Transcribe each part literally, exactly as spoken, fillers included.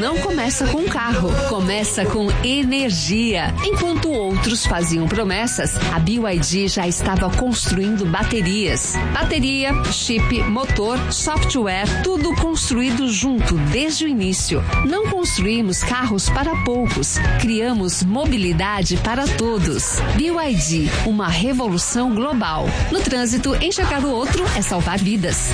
não começa com carro, começa com energia. Enquanto outros faziam promessas, a B Y D já estava construindo baterias. Bateria, chip, motor, software, tudo construído junto desde o início. Não construímos carros para poucos, criamos mobilidade para todos. B Y D, uma revolução global. No trânsito, enxergar o outro é salvar vidas.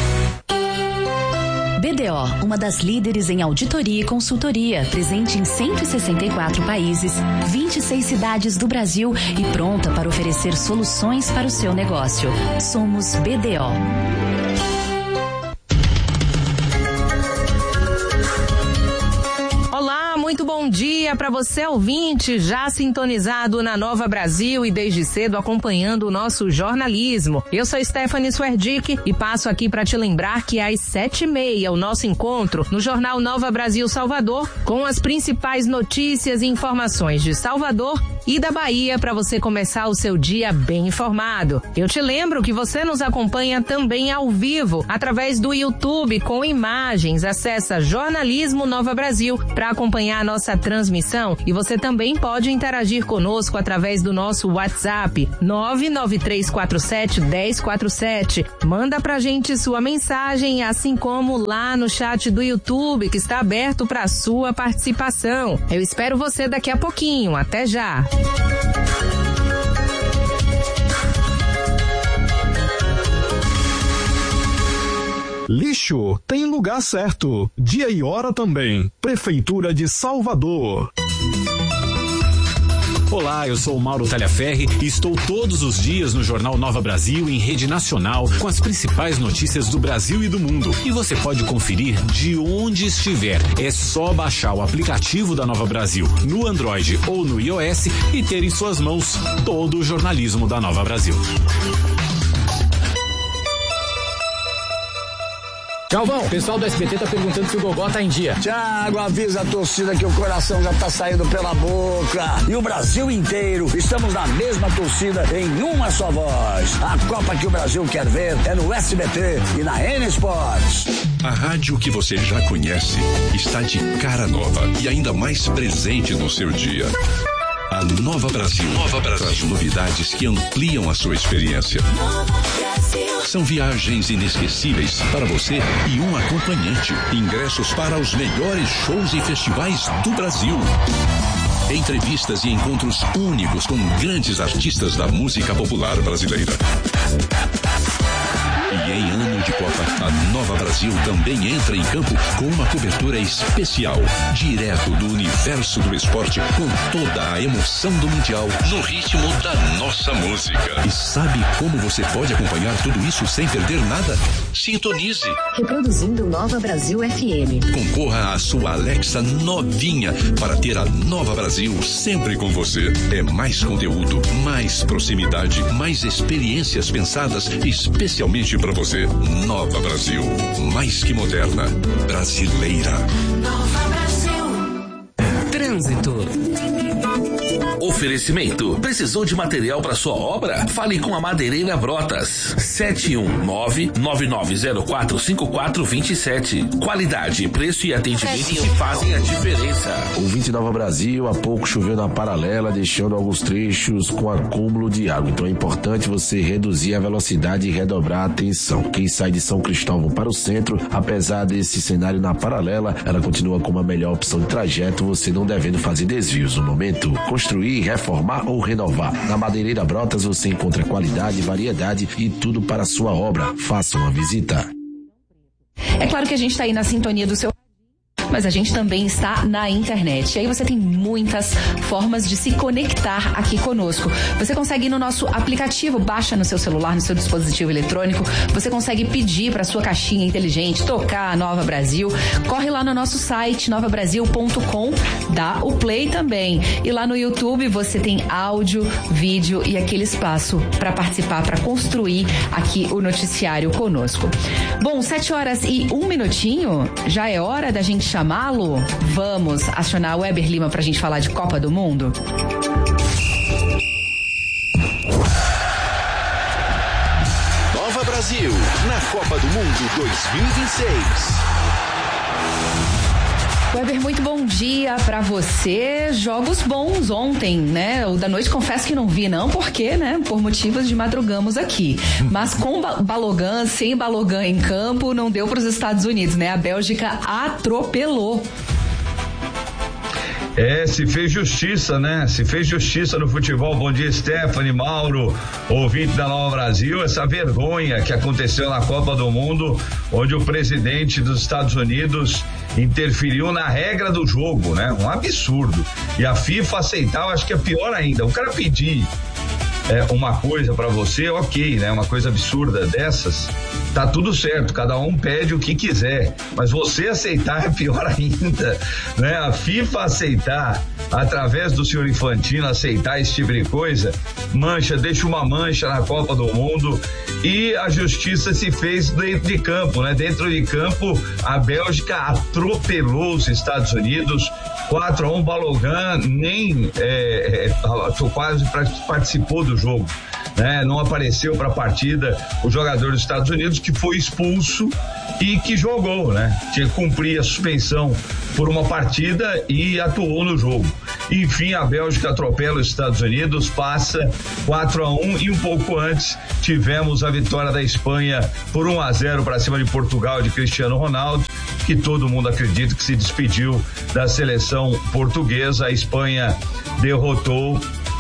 B D O, uma das líderes em auditoria e consultoria, presente em cento e sessenta e quatro países, vinte e seis cidades do Brasil e pronta para oferecer soluções para o seu negócio. Somos B D O. Muito bom dia para você, ouvinte, já sintonizado na Nova Brasil e desde cedo acompanhando o nosso jornalismo. Eu sou Stephanie Swerdick e passo aqui para te lembrar que às sete e meia o nosso encontro no Jornal Nova Brasil Salvador com as principais notícias e informações de Salvador e da Bahia para você começar o seu dia bem informado. Eu te lembro que você nos acompanha também ao vivo através do YouTube com imagens. Acessa Jornalismo Nova Brasil para acompanhar a nossa transmissão e você também pode interagir conosco através do nosso WhatsApp nove nove três quatro sete um zero quatro sete. Manda pra gente sua mensagem, assim como lá no chat do YouTube que está aberto para sua participação. Eu espero você daqui a pouquinho. Até já! Lixo tem lugar certo. Dia e hora também. Prefeitura de Salvador. Olá, eu sou o Mauro Talhaferri e estou todos os dias no Jornal Nova Brasil em rede nacional com as principais notícias do Brasil e do mundo. E você pode conferir de onde estiver. É só baixar o aplicativo da Nova Brasil no Android ou no iOS e ter em suas mãos todo o jornalismo da Nova Brasil. Galvão, o pessoal do S B T tá perguntando se o Gogó tá em dia. Thiago, avisa a torcida que o coração já tá saindo pela boca. E o Brasil inteiro, estamos na mesma torcida em uma só voz. A Copa que o Brasil quer ver é no S B T e na N Sports. A rádio que você já conhece está de cara nova e ainda mais presente no seu dia. A Nova Brasil, Nova Brasil traz novidades que ampliam a sua experiência. São viagens inesquecíveis para você e um acompanhante. Ingressos para os melhores shows e festivais do Brasil. Entrevistas e encontros únicos com grandes artistas da música popular brasileira. E em ano de Copa, a Nova Brasil também entra em campo com uma cobertura especial, direto do universo do esporte, com toda a emoção do Mundial, no ritmo da nossa música. E sabe como você pode acompanhar tudo isso sem perder nada? Sintonize. Reproduzindo Nova Brasil F M. Concorra à sua Alexa novinha para ter a Nova Brasil sempre com você. É mais conteúdo, mais proximidade, mais experiências pensadas especialmente para você. Nova Brasil, mais que moderna, brasileira. Nova Brasil. Trânsito. Oferecimento. Precisou de material para sua obra? Fale com a Madeireira Brotas. sete um nove, nove nove zero quatro, cinco quatro dois sete. Qualidade, preço e atendimento que fazem a diferença. Ouvinte Nova Brasil, há pouco choveu na paralela, deixando alguns trechos com acúmulo de água. Então é importante você reduzir a velocidade e redobrar a atenção. Quem sai de São Cristóvão para o centro, apesar desse cenário na paralela, ela continua como a melhor opção de trajeto, você não devendo fazer desvios. No momento, construir, reformar ou renovar. Na Madeireira Brotas você encontra qualidade, variedade e tudo para a sua obra. Faça uma visita. É claro que a gente está aí na sintonia do seu... mas a gente também está na internet. E aí você tem muitas formas de se conectar aqui conosco. Você consegue ir no nosso aplicativo, baixa no seu celular, no seu dispositivo eletrônico. Você consegue pedir para sua caixinha inteligente tocar a Nova Brasil. Corre lá no nosso site, nova brasil ponto com, dá o play também. E lá no YouTube você tem áudio, vídeo e aquele espaço para participar, para construir aqui o noticiário conosco. Bom, sete horas e um minutinho, já é hora da gente chamá-lo? Vamos acionar o Weber Lima pra gente falar de Copa do Mundo? Nova Brasil, na Copa do Mundo dois mil e vinte e seis. Weber, muito bom dia pra você. Jogos bons ontem, né? O da noite confesso que não vi, não, porque, né? Por motivos de madrugamos aqui. Mas com Balogun, sem Balogun em campo, não deu pros Estados Unidos, né? A Bélgica atropelou. É, se fez justiça, né? Se fez justiça no futebol. Bom dia, Stephanie, Mauro, ouvinte da Nova Brasil. Essa vergonha que aconteceu na Copa do Mundo, onde o presidente dos Estados Unidos interferiu na regra do jogo, né? Um absurdo. E a FIFA aceitava, acho que é pior ainda. O cara pedir é, uma coisa pra você, ok, né? Uma coisa absurda dessas, tá tudo certo, cada um pede o que quiser, mas você aceitar é pior ainda, né? A FIFA aceitar, através do senhor Infantino, aceitar esse tipo de coisa, mancha, deixa uma mancha na Copa do Mundo, e a justiça se fez dentro de campo, né? Dentro de campo, a Bélgica atropelou os Estados Unidos, quatro a um, Balogun nem é, é, quase participou do jogo, né? Não apareceu para a partida o jogador dos Estados Unidos, que foi expulso e que jogou, né? Tinha que cumprir a suspensão por uma partida e atuou no jogo. Enfim, a Bélgica atropela os Estados Unidos, passa quatro a um, e um pouco antes tivemos a vitória da Espanha por um a zero para cima de Portugal, de Cristiano Ronaldo, que todo mundo acredita que se despediu da seleção portuguesa. A Espanha derrotou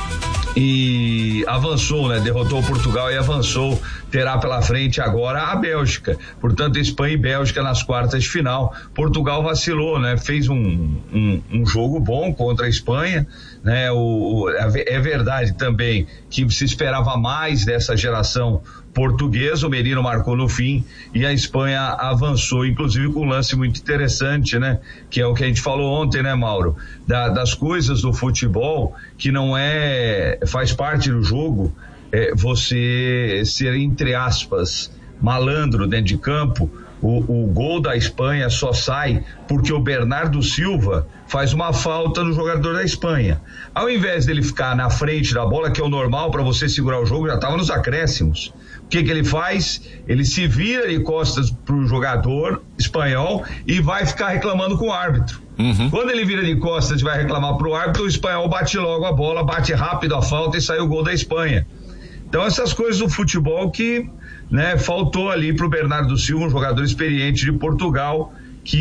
e avançou, né? Derrotou Portugal e avançou, terá pela frente agora a Bélgica. Portanto, Espanha e Bélgica nas quartas de final. Portugal vacilou, né? Fez um, um, um jogo bom contra a Espanha, né? O, o, é verdade também que se esperava mais dessa geração portuguesa. O Merino marcou no fim e a Espanha avançou, inclusive com um lance muito interessante, né? Que é o que a gente falou ontem, né, Mauro? Da, das coisas do futebol que não é, faz parte do jogo, é, você ser, entre aspas, malandro dentro de campo. O, o gol da Espanha só sai porque o Bernardo Silva faz uma falta no jogador da Espanha. Ao invés dele ficar na frente da bola, que é o normal para você segurar o jogo, já estava nos acréscimos. O que que ele faz? Ele se vira de costas pro jogador espanhol e vai ficar reclamando com o árbitro. Uhum. Quando ele vira de costas e vai reclamar pro árbitro, o espanhol bate logo a bola, bate rápido a falta e sai o gol da Espanha. Então essas coisas do futebol que, né, faltou ali pro Bernardo Silva, um jogador experiente de Portugal,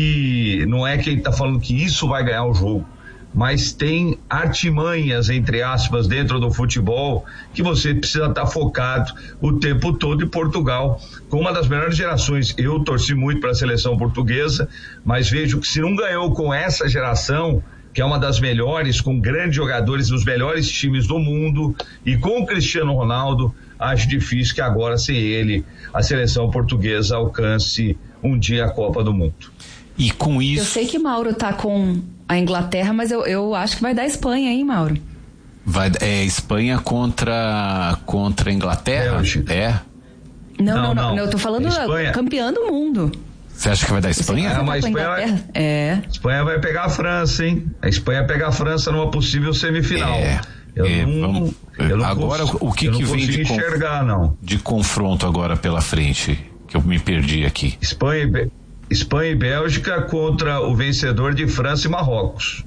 que não é quem tá falando que isso vai ganhar o jogo, mas tem artimanhas, entre aspas, dentro do futebol que você precisa estar focado o tempo todo. E Portugal, com uma das melhores gerações, eu torci muito para a seleção portuguesa, mas vejo que se não ganhou com essa geração, que é uma das melhores, com grandes jogadores dos melhores times do mundo, e com o Cristiano Ronaldo, acho difícil que agora, sem ele, a seleção portuguesa alcance um dia a Copa do Mundo. E com isso... Eu sei que Mauro tá com a Inglaterra, mas eu, eu acho que vai dar Espanha, hein, Mauro? Vai, é Espanha contra, contra a Inglaterra? É. Não, não, não, não, eu tô falando Espanha. Campeã do mundo. Você acha que vai dar Espanha? É, mas a Espanha vai, é. Espanha vai pegar a França, hein? A Espanha pega a França numa possível semifinal. É. Eu é, não, vamos, eu não agora consigo, o que que vem de, enxergar, conf, não. de confronto agora pela frente, que eu me perdi aqui? Espanha e, Espanha e Bélgica contra o vencedor de França e Marrocos.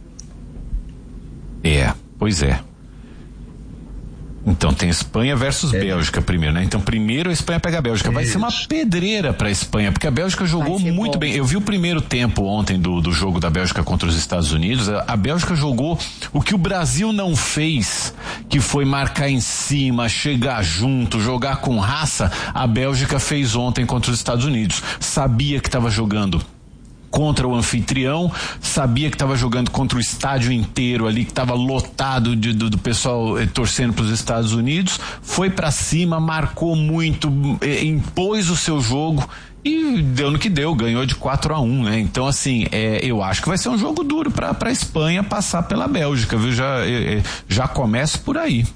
É, pois é. Então tem Espanha versus é. Bélgica primeiro, né? Então primeiro a Espanha pega a Bélgica. Vai Isso. ser uma pedreira pra Espanha, porque a Bélgica jogou muito bom. bem. Eu vi o primeiro tempo ontem do, do jogo da Bélgica contra os Estados Unidos. A, a Bélgica jogou o que o Brasil não fez, que foi marcar em cima, chegar junto, jogar com raça. A Bélgica fez ontem contra os Estados Unidos. Sabia que estava jogando contra o anfitrião, sabia que estava jogando contra o estádio inteiro ali, que estava lotado de, do, do pessoal eh, torcendo para os Estados Unidos, foi para cima, marcou muito, eh, impôs o seu jogo e deu no que deu, ganhou de quatro a um, né? Então assim, eh, eu acho que vai ser um jogo duro para a Espanha passar pela Bélgica, viu? Já, eh, já começa por aí.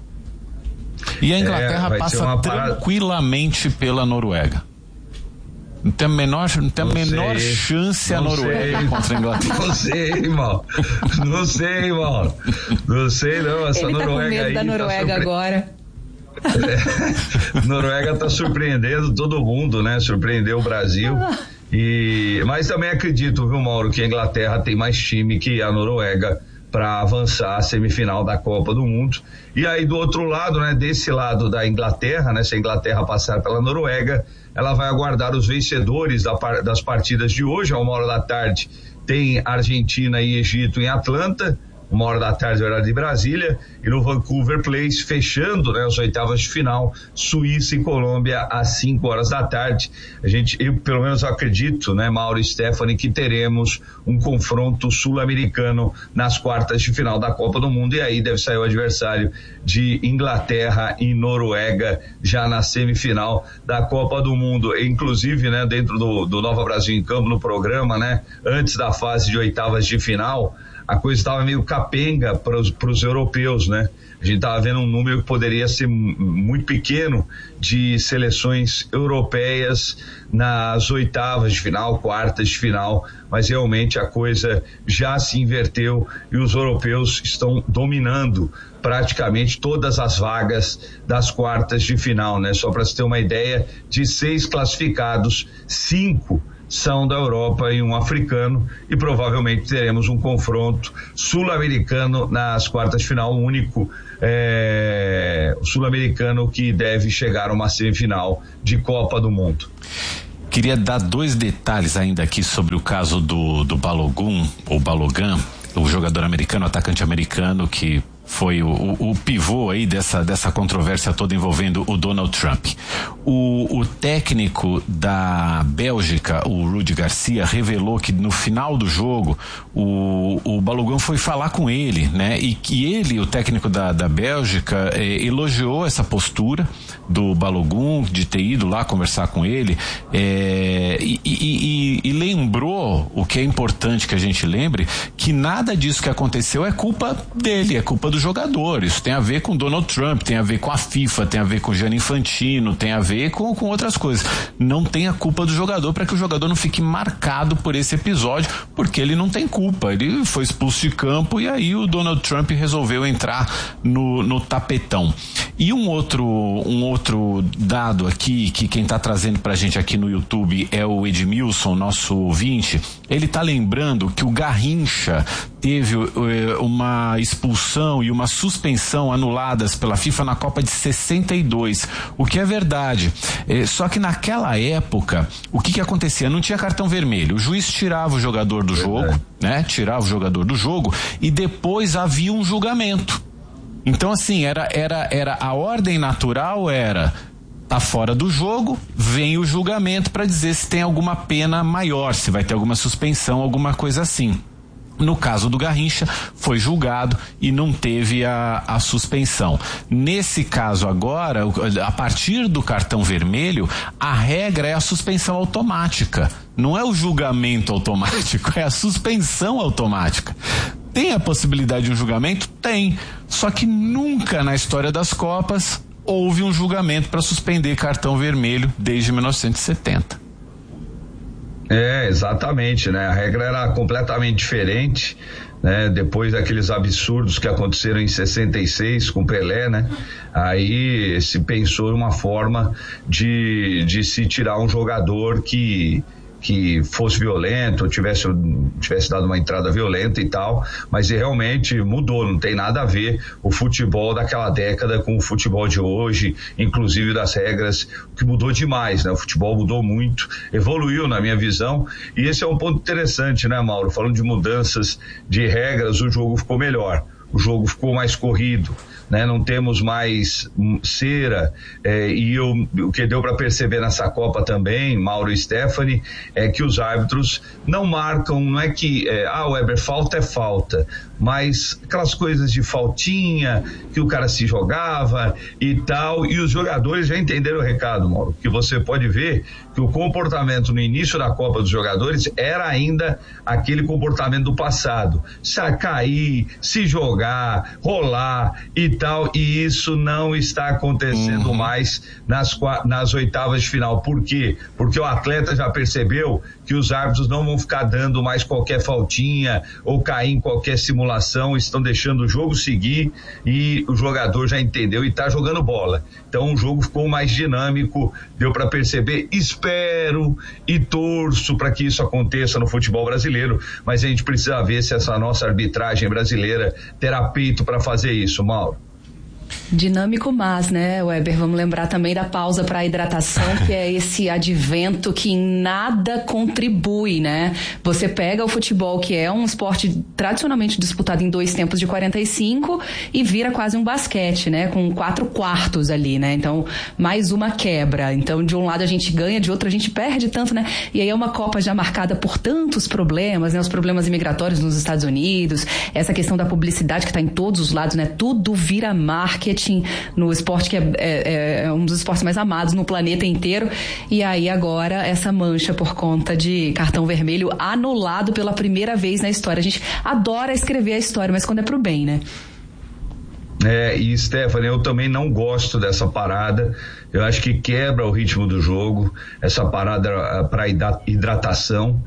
E a Inglaterra é, passa tranquilamente pela Noruega. Não tem a menor, não tem a menor sei, chance a Noruega sei. contra a Inglaterra. Não sei, irmão. Não sei, irmão. Não sei, não. Essa Ele tá Noruega com medo aí. Da Noruega tá surpre... agora. É, Noruega tá surpreendendo todo mundo, né? Surpreendeu o Brasil. E, mas também acredito, viu, Mauro, que a Inglaterra tem mais time que a Noruega para avançar a semifinal da Copa do Mundo. E aí do outro lado, né, desse lado da Inglaterra, né, se a Inglaterra passar pela Noruega, ela vai aguardar os vencedores da, das partidas de hoje. A uma hora da tarde tem Argentina e Egito em Atlanta, uma hora da tarde, horário de Brasília, e no Vancouver Place, fechando, né, as oitavas de final, Suíça e Colômbia às cinco horas da tarde. A gente, eu pelo menos acredito, né, Mauro e Stephanie, que teremos um confronto sul-americano nas quartas de final da Copa do Mundo, e aí deve sair o adversário de Inglaterra e Noruega já na semifinal da Copa do Mundo. Inclusive, né, dentro do, do Nova Brasil em Campo, no programa, né, antes da fase de oitavas de final, a coisa estava meio capenga para os europeus, né? A gente estava vendo um número que poderia ser muito pequeno de seleções europeias nas oitavas de final, quartas de final, mas realmente a coisa já se inverteu e os europeus estão dominando praticamente todas as vagas das quartas de final, né? Só para se ter uma ideia, de seis classificados, cinco são da Europa e um africano, e provavelmente teremos um confronto sul-americano nas quartas de final, o único é, sul-americano que deve chegar a uma semifinal de Copa do Mundo. Queria dar dois detalhes ainda aqui sobre o caso do, do Balogun, ou Balogun, o jogador americano, atacante americano, que foi o, o, o pivô aí dessa, dessa controvérsia toda envolvendo o Donald Trump. O, o técnico da Bélgica, o Rudi Garcia, revelou que no final do jogo o, o Balogun foi falar com ele, né? E que ele, o técnico da, da Bélgica, eh, elogiou essa postura do Balogun, de ter ido lá conversar com ele, eh, e, e, e, e lembrou, o que é importante que a gente lembre, que nada disso que aconteceu é culpa dele, é culpa do jogador. Isso tem a ver com Donald Trump, tem a ver com a FIFA, tem a ver com Gianni Infantino, tem a ver com, com outras coisas. Não tem a culpa do jogador, para que o jogador não fique marcado por esse episódio, porque ele não tem culpa. Ele foi expulso de campo e aí o Donald Trump resolveu entrar no, no tapetão. E um outro, um outro dado aqui, que quem está trazendo pra gente aqui no YouTube é o Edmilson, nosso ouvinte. Ele tá lembrando que o Garrincha teve uh, uma expulsão e uma suspensão anuladas pela FIFA na Copa de sessenta e dois, o que é verdade. Eh, só que naquela época, o que que acontecia? Não tinha cartão vermelho. O juiz tirava o jogador do jogo, né? Tirava o jogador do jogo e depois havia um julgamento. Então, assim, era, era, era a ordem natural era: tá fora do jogo, vem o julgamento para dizer se tem alguma pena maior, se vai ter alguma suspensão, alguma coisa assim. No caso do Garrincha, foi julgado e não teve a, a suspensão. Nesse caso agora, a partir do cartão vermelho, a regra é a suspensão automática. Não é o julgamento automático, é a suspensão automática. Tem a possibilidade de um julgamento? Tem. Só que nunca na história das Copas houve um julgamento para suspender cartão vermelho desde mil novecentos e setenta. É, exatamente, né? A regra era completamente diferente, né? Depois daqueles absurdos que aconteceram em sessenta e seis com Pelé, né? Aí se pensou em uma forma de, de se tirar um jogador que que fosse violento, tivesse, tivesse dado uma entrada violenta e tal, mas realmente mudou, não tem nada a ver o futebol daquela década com o futebol de hoje, inclusive das regras, que mudou demais, né? O futebol mudou muito, evoluiu na minha visão, e esse é um ponto interessante, né, Mauro? Falando de mudanças de regras, o jogo ficou melhor, o jogo ficou mais corrido, né? Não temos mais cera, eh, e eu, o que deu para perceber nessa Copa também, Mauro e Stephanie, é que os árbitros não marcam, não é que, eh, ah, Weber, falta é falta, mas aquelas coisas de faltinha, que o cara se jogava e tal, e os jogadores já entenderam o recado, Mauro, que você pode ver que o comportamento no início da Copa dos jogadores era ainda aquele comportamento do passado, se cair, se jogar, rolar e tal, e isso não está acontecendo uhum. mais nas, nas oitavas de final. Por quê? Porque o atleta já percebeu que os árbitros não vão ficar dando mais qualquer faltinha ou cair em qualquer simulação, estão deixando o jogo seguir e o jogador já entendeu e está jogando bola. Então o jogo ficou mais dinâmico, deu para perceber, especialmente espero e torço para que isso aconteça no futebol brasileiro, mas a gente precisa ver se essa nossa arbitragem brasileira terá peito para fazer isso, Mauro. Dinâmico, mas, né, Weber, vamos lembrar também da pausa para hidratação, que é esse advento que em nada contribui, né? Você pega o futebol, que é um esporte tradicionalmente disputado em dois tempos de quarenta e cinco, e vira quase um basquete, né? Com quatro quartos ali, né? Então, mais uma quebra. Então, de um lado a gente ganha, de outro a gente perde tanto, né? E aí é uma Copa já marcada por tantos problemas, né? Os problemas imigratórios nos Estados Unidos, essa questão da publicidade que está em todos os lados, né? Tudo vira marketing no esporte que é, é, é um dos esportes mais amados no planeta inteiro, e aí agora essa mancha por conta de cartão vermelho anulado pela primeira vez na história. A gente adora escrever a história, mas quando é pro bem, né? É, e Stephanie, eu também não gosto dessa parada. Eu acho que quebra o ritmo do jogo, essa parada para hidratação.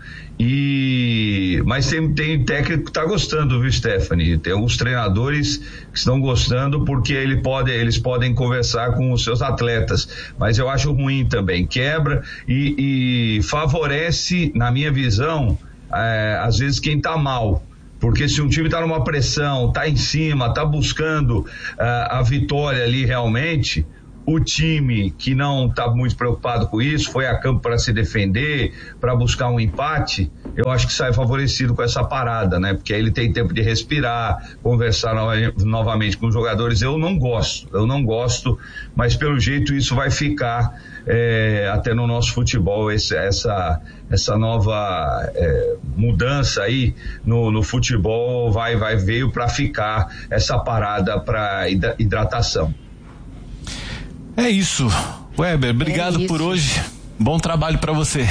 E mas tem, tem técnico que está gostando, viu, Stephanie? Tem alguns treinadores que estão gostando porque ele pode, eles podem conversar com os seus atletas, mas eu acho ruim também, quebra e, e favorece, na minha visão, é, às vezes quem está mal. Porque se um time está numa pressão, está em cima, está buscando uh, a vitória ali realmente, o time que não está muito preocupado com isso, foi a campo para se defender, para buscar um empate, eu acho que sai favorecido com essa parada, né? Porque aí ele tem tempo de respirar, conversar no, novamente com os jogadores. Eu não gosto, eu não gosto, mas pelo jeito isso vai ficar é, até no nosso futebol, esse, essa, essa nova é, mudança aí no, no futebol vai, vai veio para ficar essa parada para hidratação. É isso, Weber, obrigado é isso. por hoje, bom trabalho para você.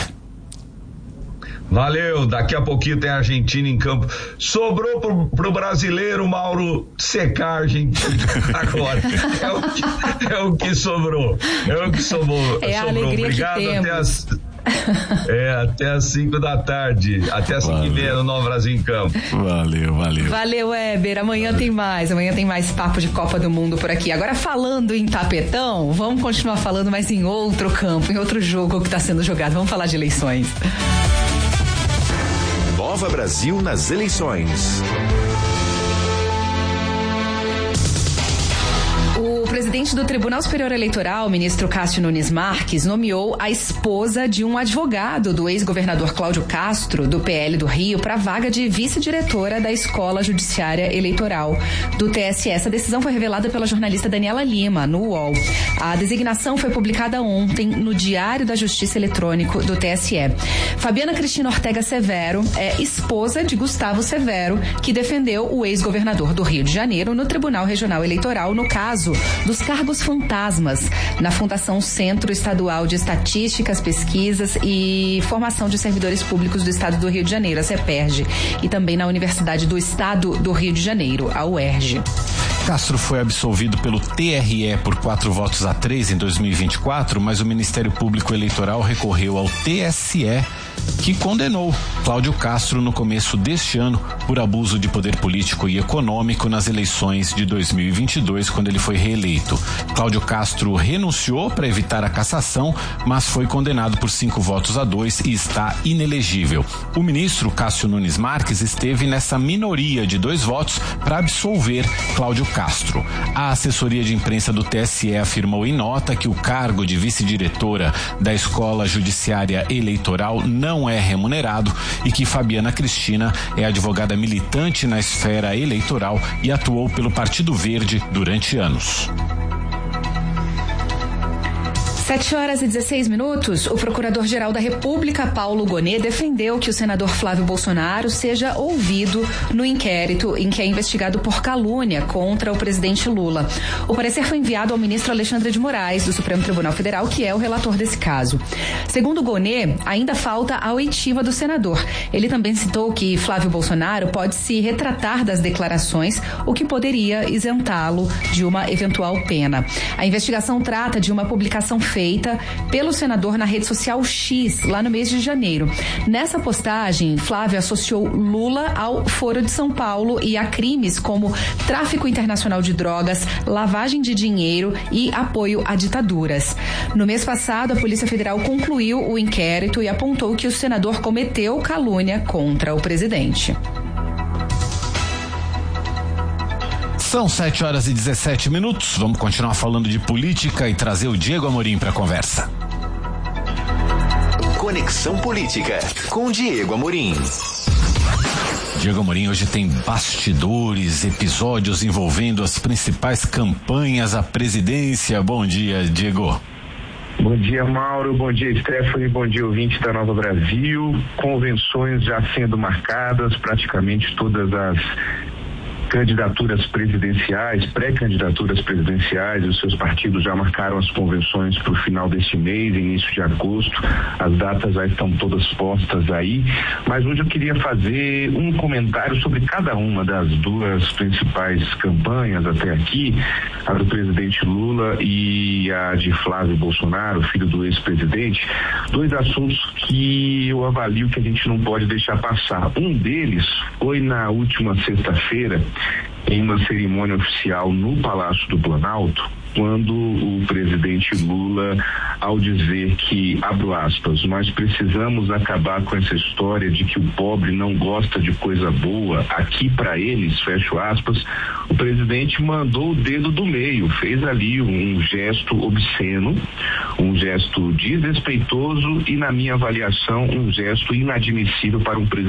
Valeu, daqui a pouquinho tem a Argentina em campo. Sobrou pro, pro brasileiro, Mauro, secar a Argentina agora. É o que, é o que sobrou. É o que sobrou. É a sobrou. alegria Obrigado, que temos. Até as, é, até as cinco da tarde. Até as cinco e meia no Nova Brasil em campo. Valeu, valeu. Valeu, Weber. Amanhã valeu. tem mais. Amanhã tem mais papo de Copa do Mundo por aqui. Agora, falando em tapetão, vamos continuar falando, mas em outro campo, em outro jogo que está sendo jogado. Vamos falar de eleições. Nova Brasil nas eleições. O presidente do Tribunal Superior Eleitoral, o ministro Cássio Nunes Marques, nomeou a esposa de um advogado do ex-governador Cláudio Castro, do P L do Rio, para a vaga de vice-diretora da Escola Judiciária Eleitoral do T S E. Essa decisão foi revelada pela jornalista Daniela Lima, no U O L. A designação foi publicada ontem no Diário da Justiça Eletrônico do T S E. Fabiana Cristina Ortega Severo é esposa de Gustavo Severo, que defendeu o ex-governador do Rio de Janeiro no Tribunal Regional Eleitoral, no caso dos cargos fantasmas na Fundação Centro Estadual de Estatísticas, Pesquisas e Formação de Servidores Públicos do Estado do Rio de Janeiro, a CEPERJ, e também na Universidade do Estado do Rio de Janeiro, a U E R J. Castro foi absolvido pelo T R E por quatro votos a três em dois mil e vinte e quatro, mas o Ministério Público Eleitoral recorreu ao T S E, que condenou Cláudio Castro no começo deste ano por abuso de poder político e econômico nas eleições de dois mil e vinte e dois, quando ele foi reeleito. Cláudio Castro renunciou para evitar a cassação, mas foi condenado por cinco votos a dois e está inelegível. O ministro Cássio Nunes Marques esteve nessa minoria de dois votos para absolver Cláudio Castro. A assessoria de imprensa do T S E afirmou em nota que o cargo de vice-diretora da Escola Judiciária Eleitoral não é remunerado e que Fabiana Cristina é advogada militante na esfera eleitoral e atuou pelo Partido Verde durante anos. Sete horas e dezesseis minutos, o Procurador-Geral da República, Paulo Gonet, defendeu que o senador Flávio Bolsonaro seja ouvido no inquérito em que é investigado por calúnia contra o presidente Lula. O parecer foi enviado ao ministro Alexandre de Moraes, do Supremo Tribunal Federal, que é o relator desse caso. Segundo Gonet, ainda falta a oitiva do senador. Ele também citou que Flávio Bolsonaro pode se retratar das declarações, o que poderia isentá-lo de uma eventual pena. A investigação trata de uma publicação feita feita pelo senador na rede social X, lá no mês de janeiro. Nessa postagem, Flávio associou Lula ao Foro de São Paulo e a crimes como tráfico internacional de drogas, lavagem de dinheiro e apoio a ditaduras. No mês passado, a Polícia Federal concluiu o inquérito e apontou que o senador cometeu calúnia contra o presidente. São sete horas e dezessete minutos. Vamos continuar falando de política e trazer o Diego Amorim para a conversa. Conexão Política com Diego Amorim. Diego Amorim hoje tem bastidores, episódios envolvendo as principais campanhas à presidência. Bom dia, Diego. Bom dia, Mauro. Bom dia, Stephanie. Bom dia, ouvintes da Nova Brasil. Convenções já sendo marcadas, praticamente todas as candidaturas presidenciais, pré-candidaturas presidenciais, os seus partidos já marcaram as convenções para o final deste mês, início de agosto, as datas já estão todas postas aí, mas hoje eu queria fazer um comentário sobre cada uma das duas principais campanhas até aqui, a do presidente Lula e a de Flávio Bolsonaro, filho do ex-presidente, dois assuntos que eu avalio que a gente não pode deixar passar. Um deles foi na última sexta-feira, em uma cerimônia oficial no Palácio do Planalto, quando o presidente Lula, ao dizer que, abro aspas, nós precisamos acabar com essa história de que o pobre não gosta de coisa boa, aqui para eles, fecho aspas, o presidente mandou o dedo do meio, fez ali um gesto obsceno, um gesto desrespeitoso e, na minha avaliação, um gesto inadmissível para um presidente